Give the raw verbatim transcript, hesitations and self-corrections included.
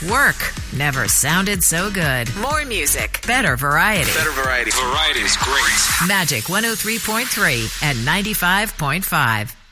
Work never sounded so good. More music, better variety. Better variety. Variety is great. Magic one oh three point three and ninety-five point five.